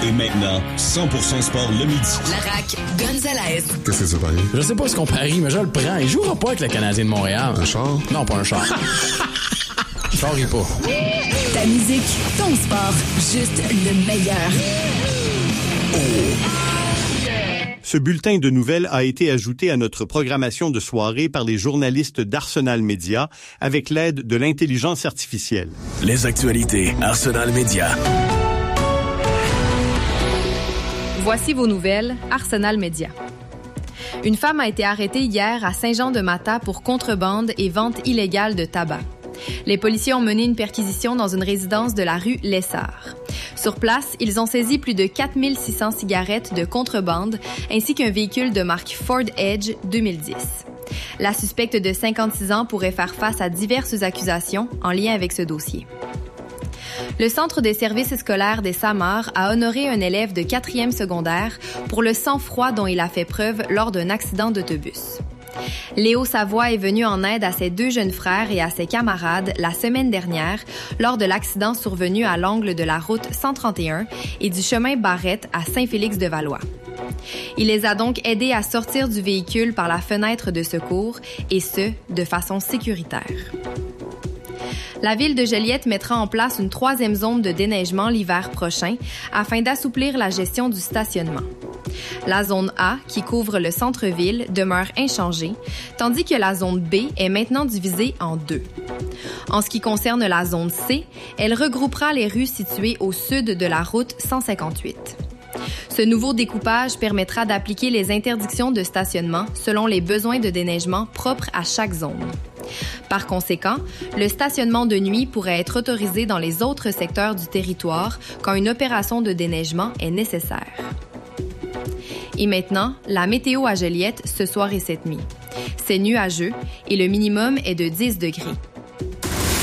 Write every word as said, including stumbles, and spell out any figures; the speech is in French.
Et maintenant, cent pour cent sport le midi. La R A C Gonzalez. Qu'est-ce que c'est pareil? Je sais pas ce qu'on parie, mais je le prends. Il jouera pas avec le Canadien de Montréal. Un char? Non, pas un char. Char et pas. Ta musique, ton sport, juste le meilleur. Ce bulletin de nouvelles a été ajouté à notre programmation de soirée par les journalistes d'Arsenal Media avec l'aide de l'intelligence artificielle. Les actualités Arsenal Media. Voici vos nouvelles, Arsenal Media. Une femme a été arrêtée hier à Saint-Jean-de-Mata pour contrebande et vente illégale de tabac. Les policiers ont mené une perquisition dans une résidence de la rue Lessard. Sur place, ils ont saisi plus de quatre mille six cents cigarettes de contrebande ainsi qu'un véhicule de marque Ford Edge deux mille dix. La suspecte de cinquante-six ans pourrait faire face à diverses accusations en lien avec ce dossier. Le Centre des services scolaires des Samars a honoré un élève de quatrième secondaire pour le sang-froid dont il a fait preuve lors d'un accident d'autobus. Léo Savoie est venu en aide à ses deux jeunes frères et à ses camarades la semaine dernière lors de l'accident survenu à l'angle de la route cent trente et un et du chemin Barrette à Saint-Félix-de-Valois. Il les a donc aidés à sortir du véhicule par la fenêtre de secours et ce, de façon sécuritaire. La ville de Joliette mettra en place une troisième zone de déneigement l'hiver prochain afin d'assouplir la gestion du stationnement. La zone A, qui couvre le centre-ville, demeure inchangée, tandis que la zone B est maintenant divisée en deux. En ce qui concerne la zone C, elle regroupera les rues situées au sud de la route cent cinquante-huit. Ce nouveau découpage permettra d'appliquer les interdictions de stationnement selon les besoins de déneigement propres à chaque zone. Par conséquent, le stationnement de nuit pourrait être autorisé dans les autres secteurs du territoire quand une opération de déneigement est nécessaire. Et maintenant, la météo à Joliette ce soir et cette nuit. C'est nuageux et le minimum est de dix degrés.